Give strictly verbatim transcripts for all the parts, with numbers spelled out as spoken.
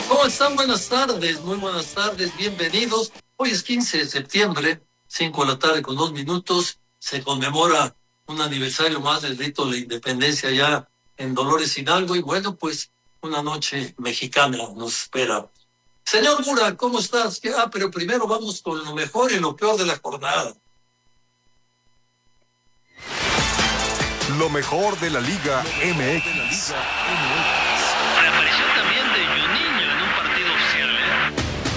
¿Cómo están? Buenas tardes, muy buenas tardes, bienvenidos. Hoy es quince de septiembre, cinco de la tarde con dos minutos. Se conmemora un aniversario más del rito de la independencia ya en Dolores Hidalgo. Y bueno, pues una noche mexicana nos espera. Señor Mura, ¿cómo estás? Ah, pero primero vamos con lo mejor y lo peor de la jornada. Lo mejor de la Liga M X. Reaparición también de Juninho en un partido oficial, ¿eh?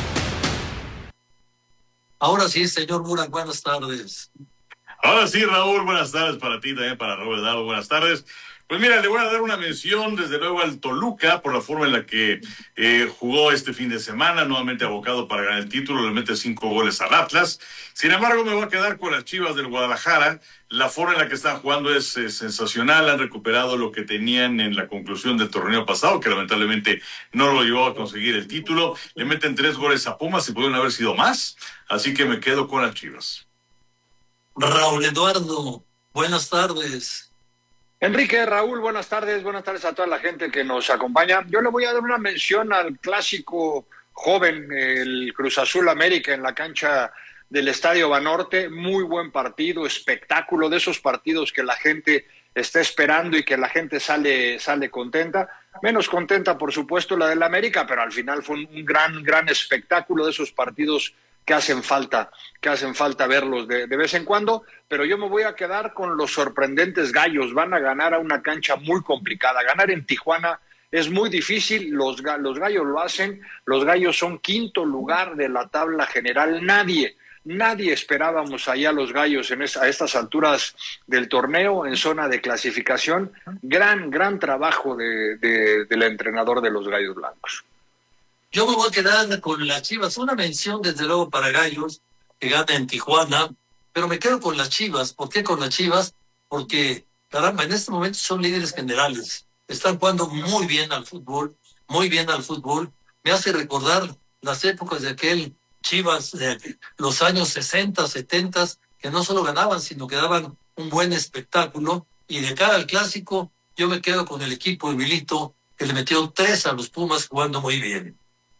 Ahora sí, señor Mura, buenas tardes. Ahora sí, Raúl, buenas tardes para ti, también para Robert Dado, buenas tardes. Pues mira, le voy a dar una mención desde luego al Toluca por la forma en la que eh, jugó este fin de semana, nuevamente abocado para ganar el título, le mete cinco goles al Atlas. Sin embargo, me voy a quedar con las Chivas del Guadalajara. La forma en la que están jugando es eh, sensacional, han recuperado lo que tenían en la conclusión del torneo pasado, que lamentablemente no lo llevó a conseguir el título. Le meten tres goles a Pumas y pueden haber sido más, así que me quedo con las Chivas. Raúl Eduardo, buenas tardes. Enrique, Raúl, buenas tardes, buenas tardes a toda la gente que nos acompaña. Yo le voy a dar una mención al clásico joven, el Cruz Azul América en la cancha del Estadio Banorte. Muy buen partido, espectáculo, de esos partidos que la gente está esperando y que la gente sale, sale contenta. Menos contenta, por supuesto, la del América, pero al final fue un gran, gran espectáculo de esos partidos que hacen falta, que hacen falta verlos de, de vez en cuando, pero yo me voy a quedar con los sorprendentes Gallos. Van a ganar a una cancha muy complicada. Ganar en Tijuana es muy difícil, los, los Gallos lo hacen, los Gallos son quinto lugar de la tabla general. Nadie, nadie esperábamos allá a los Gallos en esa, a estas alturas del torneo, en zona de clasificación. Gran, gran trabajo de, de, del entrenador de los Gallos Blancos. Yo me voy a quedar con las Chivas. Una mención, desde luego, para Gallos, que gana en Tijuana, pero me quedo con las Chivas. ¿Por qué con las Chivas? Porque, caramba, en este momento son líderes generales. Están jugando muy bien al fútbol, muy bien al fútbol. Me hace recordar las épocas de aquel Chivas de los años sesenta, setenta, que no solo ganaban, sino que daban un buen espectáculo. Y de cara al clásico, yo me quedo con el equipo de Milito, que le metió tres a los Pumas jugando muy bien.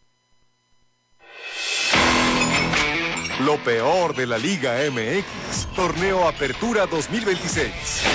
Lo peor de la Liga M X, Torneo Apertura dos mil veintiséis.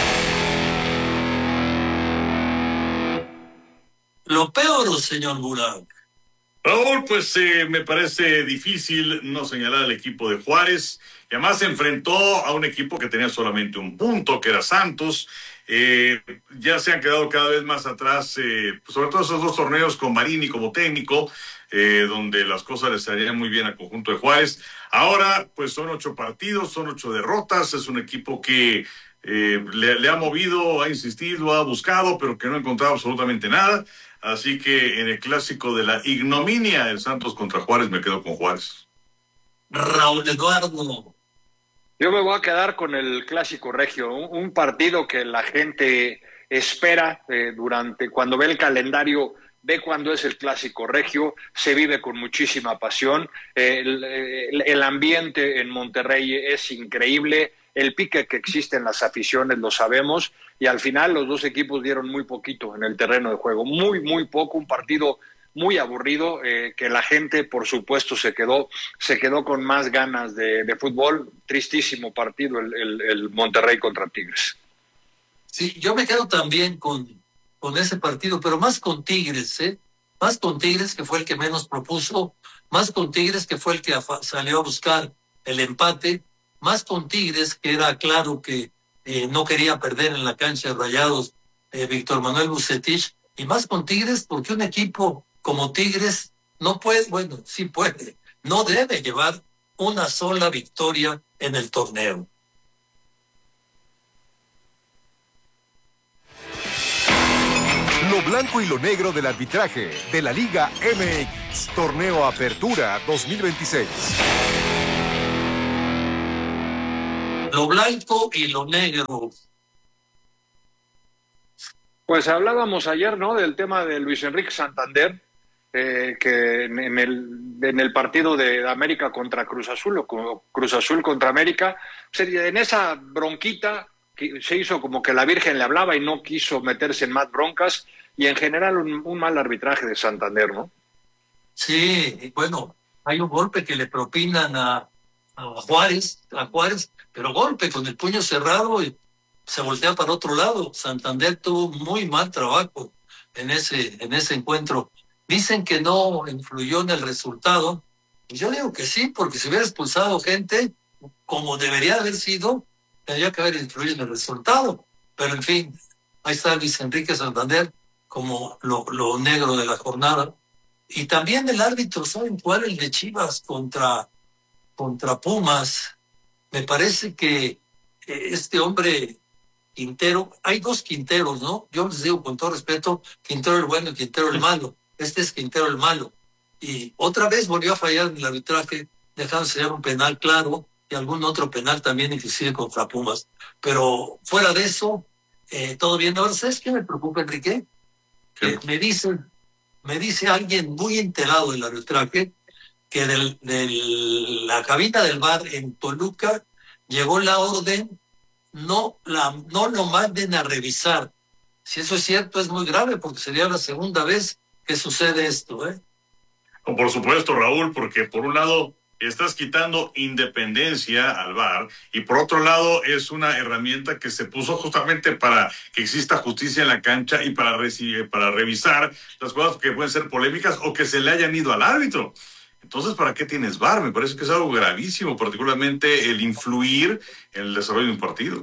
Lo peor, señor Burak. Raúl, pues eh, me parece difícil no señalar al equipo de Juárez, y además se enfrentó a un equipo que tenía solamente un punto, que era Santos. Eh, ya se han quedado cada vez más atrás, eh, sobre todo esos dos torneos con Marini como técnico, eh, donde las cosas les salían muy bien al conjunto de Juárez. Ahora, pues son ocho partidos, son ocho derrotas, es un equipo que eh, le, le ha movido, ha insistido, ha buscado, pero que no ha encontrado absolutamente nada. Así que en el clásico de la ignominia, el Santos contra Juárez, me quedo con Juárez. Raúl Eduardo. Yo me voy a quedar con el clásico regio, un, un partido que la gente espera eh, durante, cuando ve el calendario, ve cuando es el clásico regio, se vive con muchísima pasión. Eh, el, el, el ambiente en Monterrey es increíble, el pique que existe en las aficiones lo sabemos, y al final los dos equipos dieron muy poquito en el terreno de juego, muy, muy poco, un partido muy aburrido, eh, que la gente, por supuesto, se quedó se quedó con más ganas de, de fútbol. Tristísimo partido el, el, el Monterrey contra Tigres. Sí, yo me quedo también con, con ese partido, pero más con Tigres, ¿eh? Más con Tigres, que fue el que menos propuso, más con Tigres, que fue el que afa- salió a buscar el empate, más con Tigres, que era claro que eh, no quería perder en la cancha de Rayados eh, Víctor Manuel Bucetich, y más con Tigres porque un equipo como Tigres no puede, bueno, sí puede, no debe llevar una sola victoria en el torneo. Lo blanco y lo negro del arbitraje de la Liga M X, Torneo Apertura dos mil veintiséis. Lo blanco y lo negro. Pues hablábamos ayer, ¿no?, del tema de Luis Enrique Santander, eh, que en, en, el, en el partido de América contra Cruz Azul, o Cruz Azul contra América, en esa bronquita que se hizo como que la Virgen le hablaba y no quiso meterse en más broncas, y en general un, un mal arbitraje de Santander, ¿no? Sí, y bueno, hay un golpe que le propinan a, a Juárez, a Juárez, pero golpe con el puño cerrado y se voltea para otro lado. Santander tuvo muy mal trabajo en ese, en ese encuentro. Dicen que no influyó en el resultado. Y yo digo que sí, porque si hubiera expulsado gente, como debería haber sido, tendría que haber influido en el resultado. Pero en fin, ahí está Luis Enrique Santander como lo, lo negro de la jornada. Y también el árbitro, ¿saben cuál? El de Chivas contra, contra Pumas. Me parece que este hombre Quintero, hay dos Quinteros, ¿no? Yo les digo con todo respeto, Quintero el bueno y Quintero el malo. Este es Quintero el malo. Y otra vez volvió a fallar en el arbitraje, dejando sellar un penal claro y algún otro penal también, inclusive contra Pumas. Pero fuera de eso, eh, todo bien. Ahora, ¿sabes qué me preocupa, Enrique? Eh, me dicen, me dice alguien muy enterado del arbitraje que de del, la cabina del V A R en Toluca llegó la orden, no, la, no lo manden a revisar. Si eso es cierto, es muy grave porque sería la segunda vez que sucede esto, ¿eh? Por supuesto, Raúl, porque por un lado estás quitando independencia al V A R y por otro lado es una herramienta que se puso justamente para que exista justicia en la cancha y para, recibir, para revisar las cosas que pueden ser polémicas o que se le hayan ido al árbitro. Entonces, ¿para qué tienes V A R? Me parece que es algo gravísimo, particularmente el influir en el desarrollo de un partido.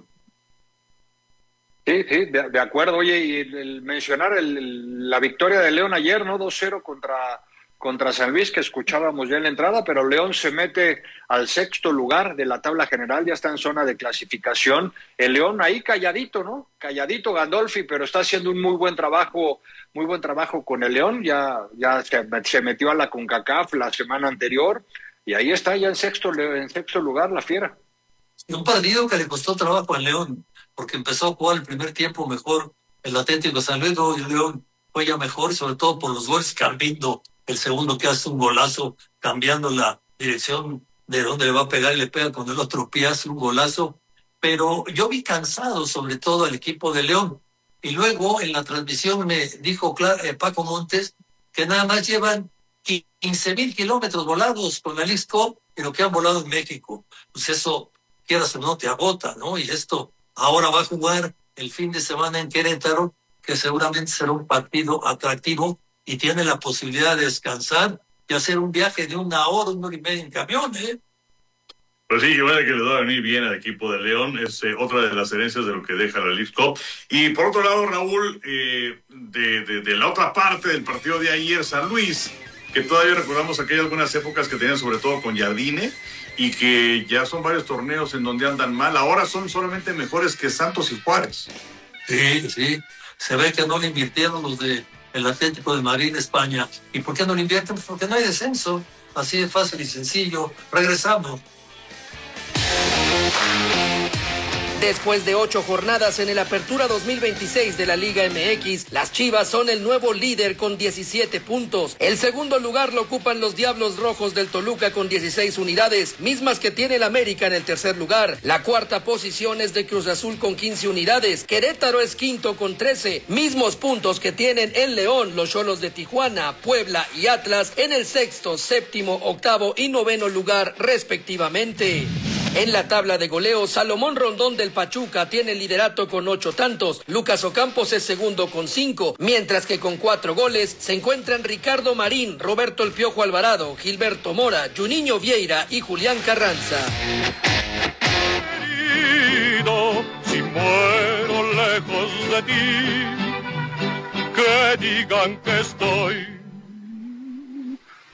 Sí, sí, de, de acuerdo. Oye, y el, el mencionar el, el, la victoria de León ayer, ¿no? dos cero contra, contra San Luis, que escuchábamos ya en la entrada, pero León se mete al sexto lugar de la tabla general, ya está en zona de clasificación. El León ahí calladito, ¿no? Calladito Gandolfi, pero está haciendo un muy buen trabajo, muy buen trabajo con el León. Ya, ya se, se metió a la CONCACAF la semana anterior y ahí está ya en sexto, en sexto lugar la Fiera. Un partido que le costó trabajo al León, porque empezó a jugar el primer tiempo mejor el Atlético de San Luis, y el León fue ya mejor, y sobre todo por los goles. Cambindo, el segundo que hace un golazo, cambiando la dirección de donde le va a pegar y le pega con el otro pie, hace un golazo. Pero yo vi cansado sobre todo al equipo de León. Y luego en la transmisión me dijo eh, Paco Montes que nada más llevan quince mil kilómetros volados con la Leagues Cup y lo que han volado en México. Pues eso, quieras o no, te agota, ¿no? Y esto ahora va a jugar el fin de semana en Querétaro, que seguramente será un partido atractivo y tiene la posibilidad de descansar y hacer un viaje de una hora, una hora y media en camión, ¿eh? Pues sí, yo creo que le va a venir bien al equipo de León, es eh, otra de las herencias de lo que deja la Leagues Cup. Y por otro lado, Raúl, eh, de, de, de la otra parte del partido de ayer, San Luis, que todavía recordamos aquellas algunas épocas que tenían sobre todo con Jardine, y que ya son varios torneos en donde andan mal, ahora son solamente mejores que Santos y Juárez. Sí, sí, se ve que no le invirtieron los de el Atlético de Madrid de España. ¿Y por qué no le invierten? Pues porque no hay descenso, así de fácil y sencillo. Regresamos. Después de ocho jornadas en el Apertura dos mil veintiséis de la Liga M X, las Chivas son el nuevo líder con diecisiete puntos. El segundo lugar lo ocupan los Diablos Rojos del Toluca con dieciséis unidades, mismas que tiene el América en el tercer lugar. La cuarta posición es de Cruz Azul con quince unidades. Querétaro es quinto con trece, mismos puntos que tienen el León, los Xolos de Tijuana, Puebla y Atlas en el sexto, séptimo, octavo y noveno lugar respectivamente. En la tabla de goleo, Salomón Rondón del Pachuca tiene el liderato con ocho tantos, Lucas Ocampos es segundo con cinco, mientras que con cuatro goles se encuentran Ricardo Marín, Roberto El Piojo Alvarado, Gilberto Mora, Juninho Vieira y Julián Carranza. Querido, si muero lejos de ti, que digan que estoy